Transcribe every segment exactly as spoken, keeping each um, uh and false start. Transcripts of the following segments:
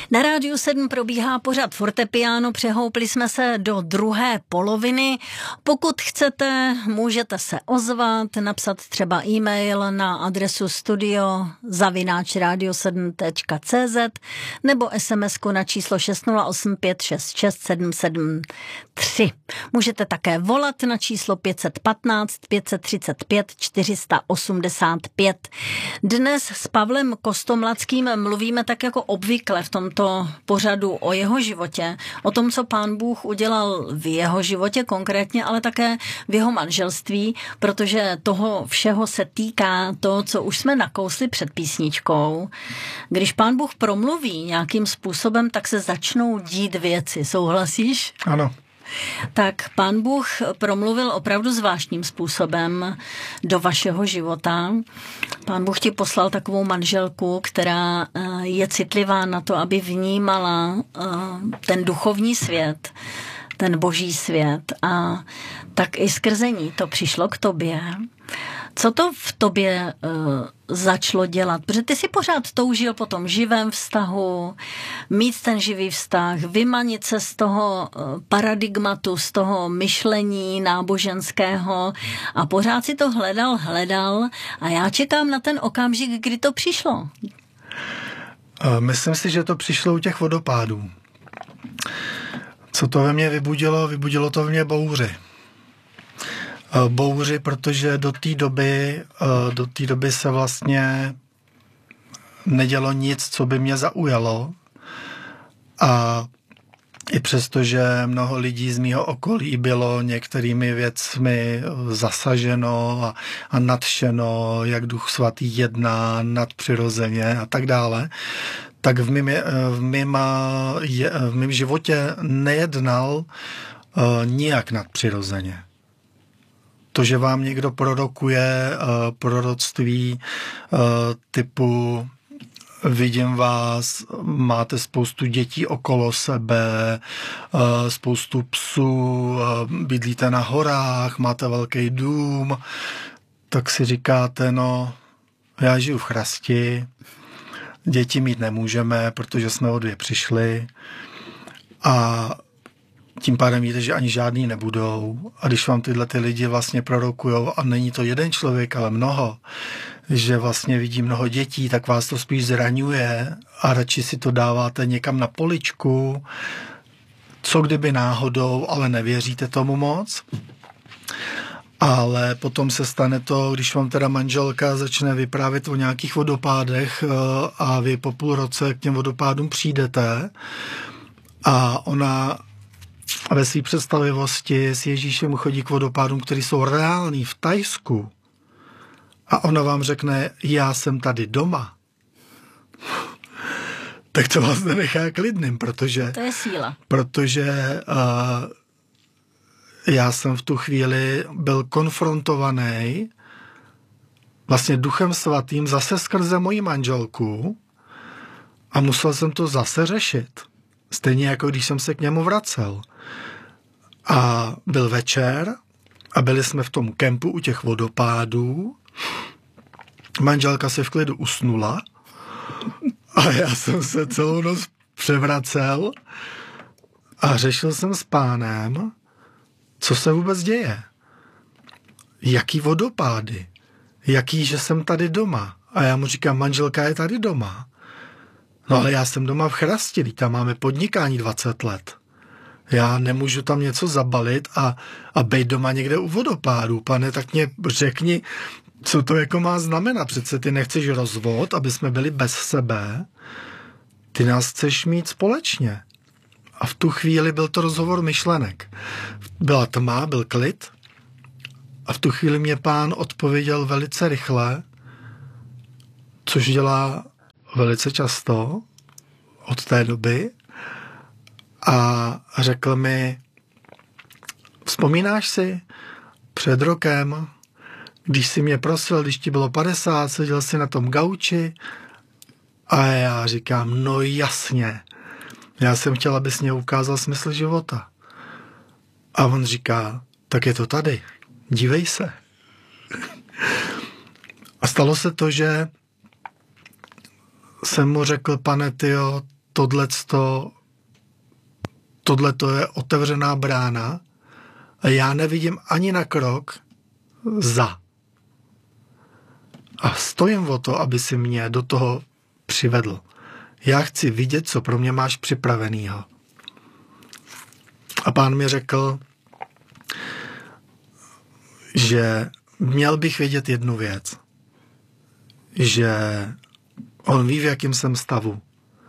Na Rádiu sedm probíhá pořad Fortepiano, přehoupli jsme se do druhé poloviny. Pokud chcete, můžete se ozvat, napsat třeba e-mail na adresu studio zavináč radio sedm tečka cé zet nebo SMSku na číslo šest nula osm pět šest šest sedm sedm tři. Můžete také volat na číslo pět jedna pět pět tři pět čtyři osmdesát pět. Dnes s Pavlem Kostomladským mluvíme tak jako obvykle v tomto pořadu o jeho životě, o tom, co Pán Bůh udělal v jeho životě konkrétně, ale také v jeho manželství, protože toho všeho se týká to, co už jsme nakousli před písničkou. Když Pán Bůh promluví nějakým způsobem, tak se začnou dít věci. Souhlasíš? Ano. Tak Pán Bůh promluvil opravdu zvláštním způsobem do vašeho života. Pán Bůh ti poslal takovou manželku, která je citlivá na to, aby vnímala ten duchovní svět, ten boží svět, a tak i skrze ní to přišlo k tobě. Co to v tobě uh, začalo dělat? Protože ty si pořád toužil po tom živém vztahu, mít ten živý vztah, vymanit se z toho uh, paradigmatu, z toho myšlení náboženského a pořád si to hledal, hledal a já čekám na ten okamžik, kdy to přišlo. Myslím si, že to přišlo u těch vodopádů. Co to ve mně vybudilo? Vybudilo to ve mně bouři. Bouři, protože do té doby, do té doby se vlastně nedělo nic, co by mě zaujalo. A i přesto, že mnoho lidí z mého okolí bylo některými věcmi zasaženo a, a nadšeno, jak Duch Svatý jedná nadpřirozeně a tak dále, tak v mém, v mém, v mém životě nejednal uh, nijak nadpřirozeně. To, že vám někdo prorokuje uh, proroctví uh, typu vidím vás, máte spoustu dětí okolo sebe, uh, spoustu psů, uh, bydlíte na horách, máte velký dům, tak si říkáte, no, já žiju v Chrasti, děti mít nemůžeme, protože jsme o dvě přišli a tím pádem víte, že ani žádný nebudou. A když vám tyhle ty lidi vlastně prorokujou, a není to jeden člověk, ale mnoho, že vlastně vidí mnoho dětí, tak vás to spíš zraňuje a radši si to dáváte někam na poličku, co kdyby náhodou, ale nevěříte tomu moc. Ale potom se stane to, když vám teda manželka začne vyprávět o nějakých vodopádech a vy po půl roce k těm vodopádům přijdete a ona ve své představivosti s Ježíšem chodí k vodopádům, které jsou reální v Thajsku, a ona vám řekne, já jsem tady doma, tak to vás nenechá klidným, protože... To je síla. Protože uh, já jsem v tu chvíli byl konfrontovaný vlastně Duchem Svatým zase skrze moji manželku a musel jsem to zase řešit. Stejně jako když jsem se k němu vracel. A byl večer a byli jsme v tom kempu u těch vodopádů. Manželka se v klidu usnula a já jsem se celou noc převracel a řešil jsem s Pánem, co se vůbec děje. Jaký vodopády? Jaký, že jsem tady doma? A já mu říkám, manželka je tady doma. No ale já jsem doma v Chrasti, tam máme podnikání dvacet let. Já nemůžu tam něco zabalit a, a bejt doma někde u vodopádu. Pane, tak mě řekni, co to jako má znamenat. Přece ty nechceš rozvod, aby jsme byli bez sebe. Ty nás chceš mít společně. A v tu chvíli byl to rozhovor myšlenek. Byla tma, byl klid a v tu chvíli mě Pán odpověděl velice rychle, což dělá velice často od té doby, a řekl mi, vzpomínáš si před rokem, když jsi mě prosil, když ti bylo padesát, seděl jsi na tom gauči, a já říkám, no jasně, já jsem chtěl, abys mě ukázal smysl života. A on říká, tak je to tady, dívej se. A stalo se to, že jsem mu řekl, pane, tyjo, tohleto, tohleto je otevřená brána a já nevidím ani na krok za. A stojím o to, aby si mě do toho přivedl. Já chci vidět, co pro mě máš připravenýho. A pán mi řekl, že měl bych vědět jednu věc. Že on ví, v jakém jsem stavu.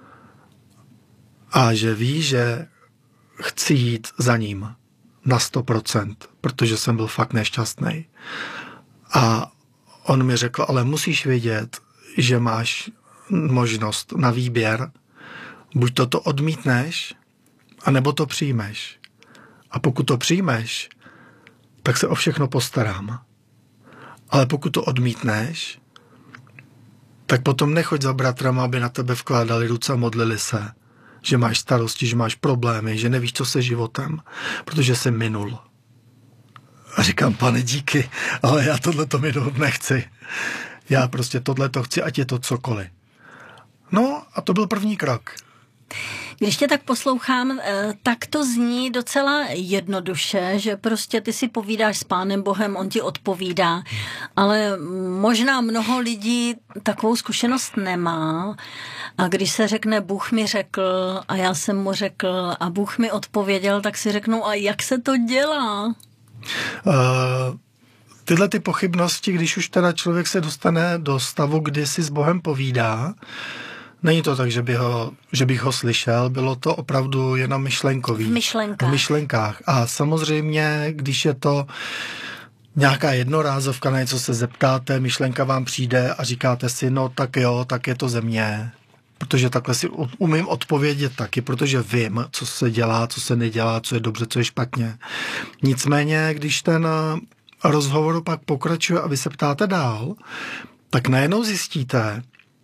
A že ví, že chci jít za ním na sto procent, protože jsem byl fakt nešťastný. A on mi řekl, ale musíš vědět, že máš možnost na výběr. Buď toto odmítneš, anebo to přijmeš. A pokud to přijmeš, tak se o všechno postarám. Ale pokud to odmítneš, tak potom nechoď za bratrama, aby na tebe vkládali ruce a modlili se, že máš starosti, že máš problémy, že nevíš, co se životem, protože jsi minul. A říkám, pane, díky, ale já tohleto minut nechci. Já prostě tohleto chci, ať je to cokoliv. No a to byl první krok. Když tě tak poslouchám, tak to zní docela jednoduše, že prostě ty si povídáš s Pánem Bohem, on ti odpovídá, ale možná mnoho lidí takovou zkušenost nemá a když se řekne Bůh mi řekl a já jsem mu řekl a Bůh mi odpověděl, tak si řeknou, a jak se to dělá? Uh, tyhle ty pochybnosti, když už teda člověk se dostane do stavu, kdy si s Bohem povídá, není to tak, že, by ho, že bych ho slyšel, bylo to opravdu jenom myšlenkový. V myšlenkách. V myšlenkách. A samozřejmě, když je to nějaká jednorázovka, na něco se zeptáte, myšlenka vám přijde a říkáte si, no tak jo, tak je to ze mě. Protože takhle si umím odpovědět taky, protože vím, co se dělá, co se nedělá, co je dobře, co je špatně. Nicméně, když ten rozhovor pak pokračuje a vy se ptáte dál, tak najednou zjistíte,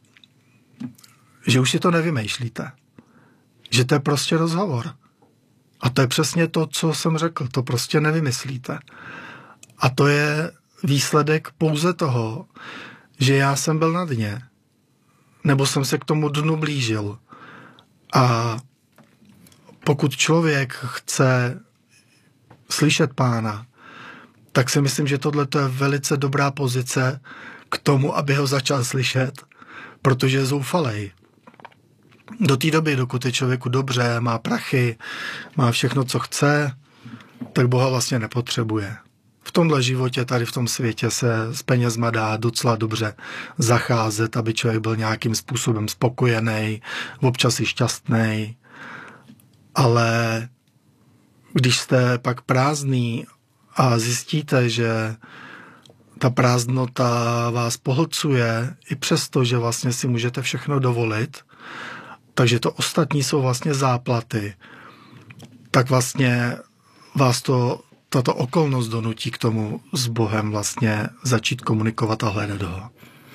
že už si to nevymýšlíte. Že to je prostě rozhovor. A to je přesně to, co jsem řekl. To prostě nevymyslíte. A to je výsledek pouze toho, že já jsem byl na dně. Nebo jsem se k tomu dnu blížil. A pokud člověk chce slyšet Pána, tak si myslím, že tohle je velice dobrá pozice k tomu, aby ho začal slyšet, protože je zoufalej. Do té doby, dokud je člověku dobře, má prachy, má všechno, co chce, tak Boha vlastně nepotřebuje. V tomhle životě, tady v tom světě se s penězma dá docela dobře zacházet, aby člověk byl nějakým způsobem spokojený, občas i šťastný. Ale když jste pak prázdný a zjistíte, že ta prázdnota vás pohlcuje i přesto, že vlastně si můžete všechno dovolit, takže to ostatní jsou vlastně záplaty, tak vlastně vás to, tato okolnost donutí k tomu s Bohem vlastně začít komunikovat a hledat ho.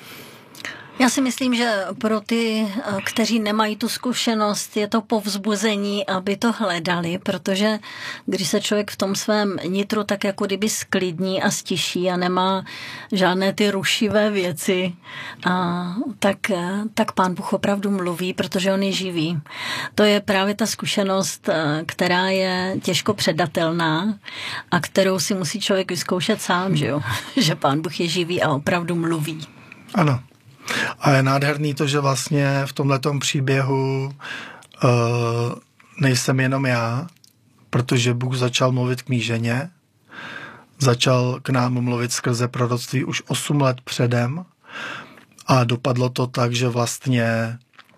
Já si myslím, že pro ty, kteří nemají tu zkušenost, je to povzbuzení, aby to hledali, protože když se člověk v tom svém nitru tak jako kdyby sklidní a stiší a nemá žádné ty rušivé věci, a tak, tak Pán Bůh opravdu mluví, protože on je živý. To je právě ta zkušenost, která je těžko předatelná a kterou si musí člověk vyzkoušet sám, že jo? Že Pán Bůh je živý a opravdu mluví. Ano. A je nádherný to, že vlastně v tomhletom příběhu uh, nejsem jenom já, protože Bůh začal mluvit k mý ženě, začal k nám mluvit skrze proroctví už osm let předem a dopadlo to tak, že vlastně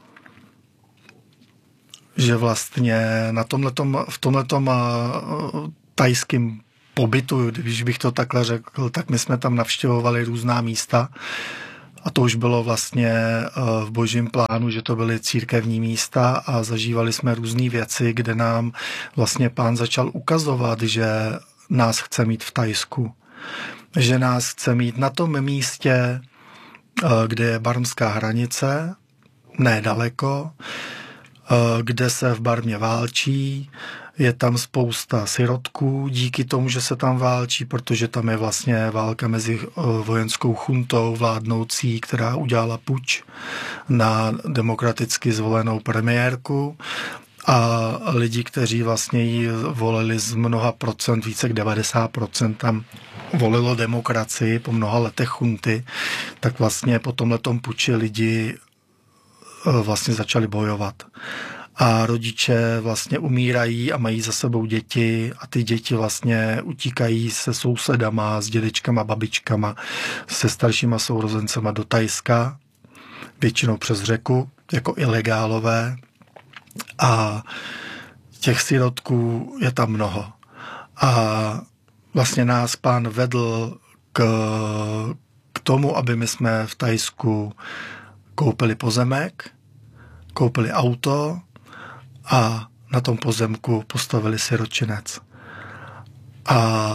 že vlastně na tomhletom, v tomhletom uh, tajském pobytu, když bych to takhle řekl, tak my jsme tam navštěvovali různá místa. A to už bylo vlastně v Božím plánu, že to byly církevní místa a zažívali jsme různé věci, kde nám vlastně Pán začal ukazovat, že nás chce mít v Thajsku. Že nás chce mít na tom místě, kde je barmská hranice, ne daleko, kde se v Barmě válčí. Je tam spousta sirotků díky tomu, že se tam válčí, protože tam je vlastně válka mezi vojenskou chuntou vládnoucí, která udělala puč na demokraticky zvolenou premiérku, a lidi, kteří vlastně ji volili z mnoha procent, více jak devadesát procent tam volilo demokracii po mnoha letech chunty, tak vlastně po tomhletom puči lidi vlastně začali bojovat. A rodiče vlastně umírají a mají za sebou děti a ty děti vlastně utíkají se sousedama, s dědečkama, babičkama, se staršíma sourozencema do Thajska, většinou přes řeku, jako ilegálové. A těch sirotků je tam mnoho. A vlastně nás pán vedl k, k tomu, aby my jsme v Thajsku koupili pozemek, koupili auto a na tom pozemku postavili siročinec. A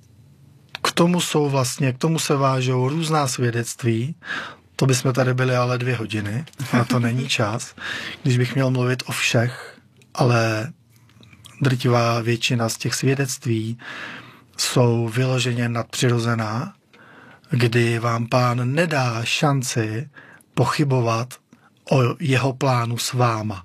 k tomu jsou vlastně, k tomu se vážou různá svědectví. To bychom tady byli ale dvě hodiny, na to není čas, když bych měl mluvit o všech, ale drtivá většina z těch svědectví jsou vyloženě nadpřirozená, kdy vám pán nedá šanci pochybovat o jeho plánu s váma.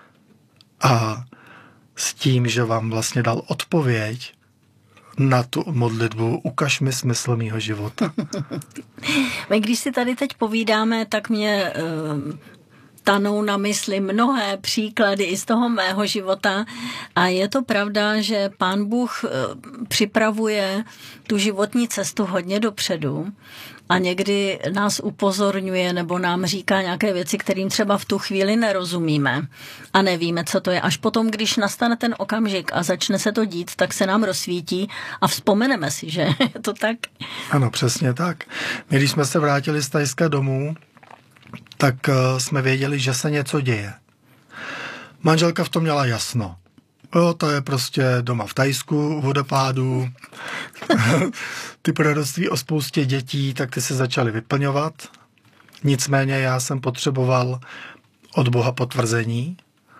A s tím, že vám vlastně dal odpověď na tu modlitbu, ukaž mi smysl mýho života. My když si tady teď povídáme, tak mě uh, tanou na mysli mnohé příklady i z toho mého života a je to pravda, že Pán Bůh uh, připravuje tu životní cestu hodně dopředu a někdy nás upozorňuje nebo nám říká nějaké věci, kterým třeba v tu chvíli nerozumíme a nevíme, co to je. Až potom, když nastane ten okamžik a začne se to dít, tak se nám rozsvítí a vzpomeneme si, že je to tak. Ano, přesně tak. My, když jsme se vrátili z Thajska domů, tak uh, jsme věděli, že se něco děje. Manželka v tom měla jasno. Jo, to je prostě doma v Thajsku, vodopádu, ty proroctví o spoustě dětí, tak ty se začaly vyplňovat. Nicméně já jsem potřeboval od Boha potvrzení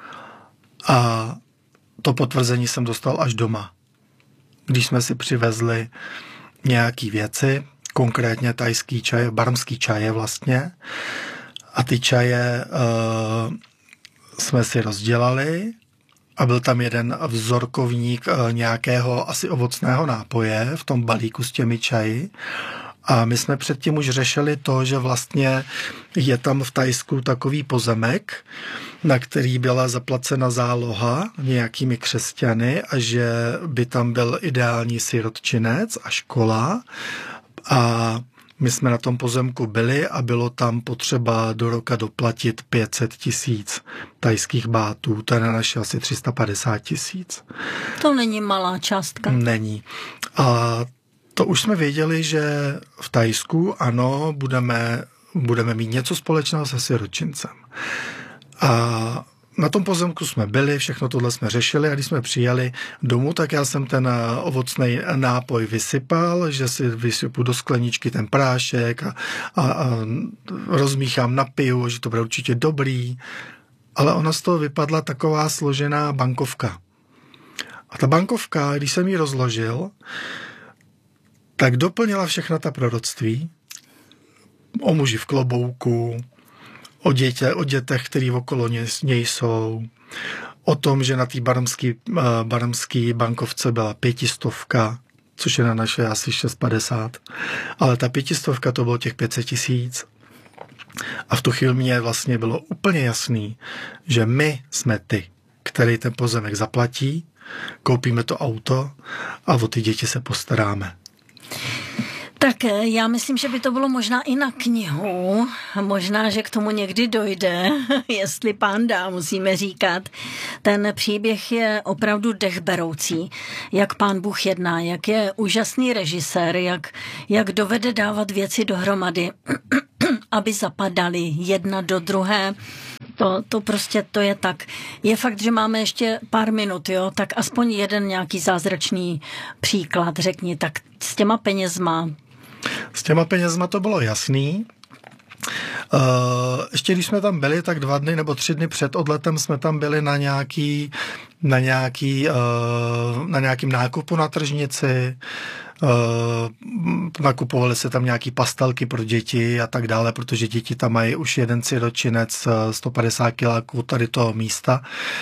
a to potvrzení jsem dostal až doma. Když jsme si přivezli nějaký věci, konkrétně thajský čaje, barmský čaje vlastně, a ty čaje uh, jsme si rozdělali, a byl tam jeden vzorkovník nějakého asi ovocného nápoje v tom balíku s těmi čaji. A my jsme předtím už řešili to, že vlastně je tam v Thajsku takový pozemek, na který byla zaplacena záloha nějakými křesťany a že by tam byl ideální sirotčinec a škola. A my jsme na tom pozemku byli a bylo tam potřeba do roka doplatit pět set tisíc thajských bátů, to je na naše asi tři sta padesát tisíc. To není malá částka. Není. A to už jsme věděli, že v Thajsku, ano, budeme, budeme mít něco společného se sirotčincem. A na tom pozemku jsme byli, všechno tohle jsme řešili a když jsme přijeli domů, tak já jsem ten ovocný nápoj vysypal, že si vysypu do skleničky ten prášek a, a, a rozmíchám, napiju, že to bude určitě dobrý. Ale ona z toho vypadla taková složená bankovka. A ta bankovka, když jsem ji rozložil, tak doplnila všechna ta proroctví o muži v klobouku, o, dětě, o dětech, který okolo něj jsou, o tom, že na té barmský, barmský bankovce byla pětistovka, což je na naše asi šest padesát, ale ta pětistovka to bylo těch pět set tisíc. A v tu chvíli mě vlastně bylo úplně jasný, že my jsme ty, který ten pozemek zaplatí, koupíme to auto a o ty děti se postaráme. Tak já myslím, že by to bylo možná i na knihu, možná, že k tomu někdy dojde, jestli pán dá, musíme říkat. Ten příběh je opravdu dechberoucí, jak pán Bůh jedná, jak je úžasný režisér, jak, jak dovede dávat věci dohromady, aby zapadaly jedna do druhé. To, to prostě, to je tak. Je fakt, že máme ještě pár minut, jo, tak aspoň jeden nějaký zázračný příklad, řekni, tak s těma penězma. S těma penězma to bylo jasný. ještě když jsme tam byli, tak dva dny nebo tři dny před odletem jsme tam byli na nějaký, na nějaký, na nějakým nákupu na tržnici. Nakupovali se tam nějaký pastelky pro děti a tak dále, protože děti tam mají už jeden siročinec sto padesát kiláků tady toho místa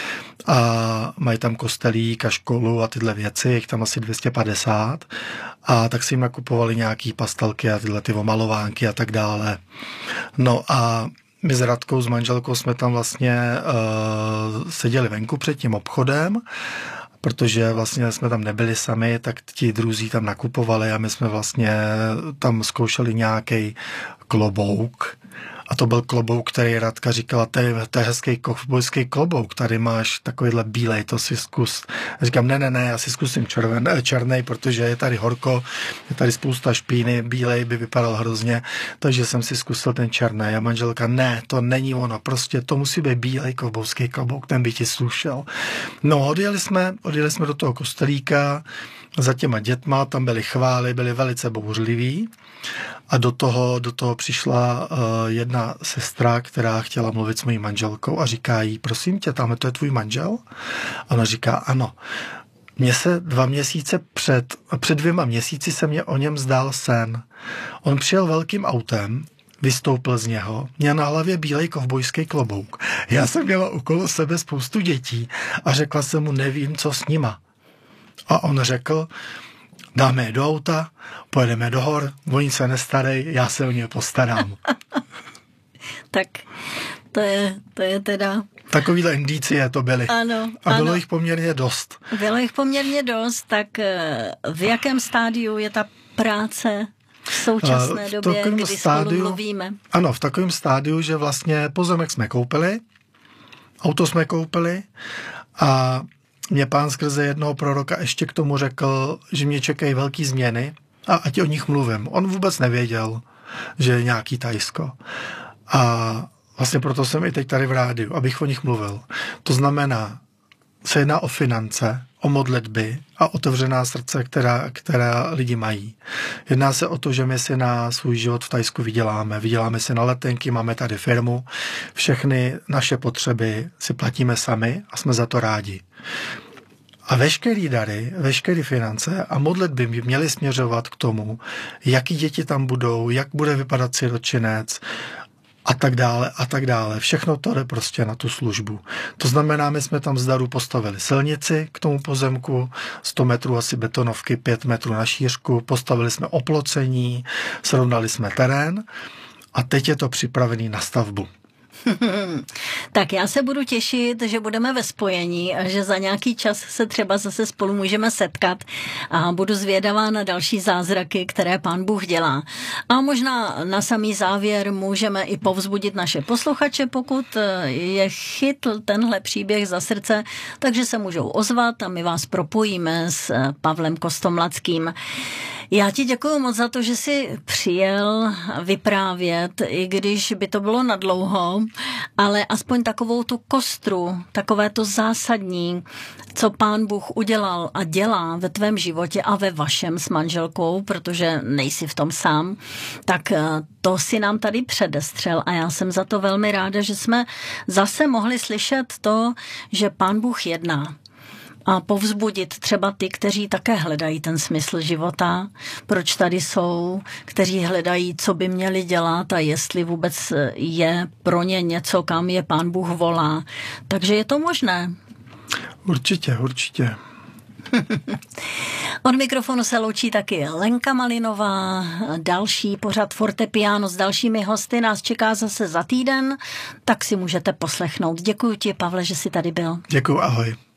a mají tam kostelík a školu a tyhle věci, jich tam asi dvě stě padesát a tak si jim nakupovali nějaký pastelky a tyhle ty omalovánky a tak dále. No a my s Radkou, s manželkou jsme tam vlastně uh, seděli venku před tím obchodem, protože vlastně jsme tam nebyli sami, tak ti druzí tam nakupovali a my jsme vlastně tam zkoušeli nějaký klobouk. A to byl klobouk, který Radka říkala, to je, to je hezký kovbojský klobouk, tady máš takovýhle bílej, to si zkus. A říkám, ne, ne, ne, já si zkusím červen, černej, protože je tady horko, je tady spousta špíny, bílej by vypadal hrozně, takže jsem si zkusil ten černý. A manželka, ne, to není ono, prostě to musí být bílej kovbojský klobouk, ten by ti slušel. No, odjeli jsme, odjeli jsme do toho kostelíka, za těma dětma, tam byly chvály, byly velice bouřliví a do toho, do toho přišla uh, jedna sestra, která chtěla mluvit s mojí manželkou a říká jí, prosím tě, tamhle to je tvůj manžel? A ona říká, ano. Mně se dva měsíce před, před dvěma měsíci se mě o něm zdál sen. On přijel velkým autem, vystoupil z něho, měl na hlavě bílej kovbojský klobouk. Já jsem měla okolo sebe spoustu dětí a řekla jsem mu, nevím, co s nima. A on řekl, dáme je do auta, pojedeme do hor, oni se nestarej, já se o ně postarám. Tak to je, to je teda... Takovýhle indicie to byly. Ano, A bylo ano. jich poměrně dost. Bylo jich poměrně dost, tak v jakém stádiu je ta práce v současné v době, kdy stádiu, spolu mluvíme? Ano, v takovém stádiu, že vlastně pozemek jsme koupili, auto jsme koupili a mě pán skrze jednoho proroka ještě k tomu řekl, že mě čekají velký změny a ať o nich mluvím. On vůbec nevěděl, že je nějaký Thajsko. A vlastně proto jsem i teď tady v rádiu, abych o nich mluvil. To znamená, se jedná o finance, o modlitby a otevřená srdce, která, která lidi mají. Jedná se o to, že my si na svůj život v Thajsku vyděláme. Vyděláme si na letenky, máme tady firmu. Všechny naše potřeby si platíme sami a jsme za to rádi. A veškerý dary, veškeré finance a modlitby by měly směřovat k tomu, jaký děti tam budou, jak bude vypadat siročinec a tak dále a tak dále. Všechno to jde prostě na tu službu. To znamená, my jsme tam z daru postavili silnici k tomu pozemku, sto metrů asi betonovky, pět metrů na šířku, postavili jsme oplocení, srovnali jsme terén a teď je to připravený na stavbu. Tak já se budu těšit, že budeme ve spojení a že za nějaký čas se třeba zase spolu můžeme setkat a budu zvědavá na další zázraky, které Pán Bůh dělá. A možná na samý závěr můžeme i povzbudit naše posluchače, pokud je chytl tenhle příběh za srdce, takže se můžou ozvat a my vás propojíme s Pavlem Kostomladským. Já ti děkuju moc za to, že jsi přijel vyprávět, i když by to bylo nadlouho, ale aspoň takovou tu kostru, takové to zásadní, co Pán Bůh udělal a dělá ve tvém životě a ve vašem s manželkou, protože nejsi v tom sám, tak to si nám tady předestřel a já jsem za to velmi ráda, že jsme zase mohli slyšet to, že Pán Bůh jedná. A povzbudit třeba ty, kteří také hledají ten smysl života, proč tady jsou, kteří hledají, co by měli dělat a jestli vůbec je pro ně něco, kam je Pán Bůh volá. Takže je to možné. Určitě, určitě. Od mikrofonu se loučí taky Lenka Malinová, další pořad Fortepiano s dalšími hosty nás čeká zase za týden, tak si můžete poslechnout. Děkuji ti, Pavle, že jsi tady byl. Děkuji, ahoj.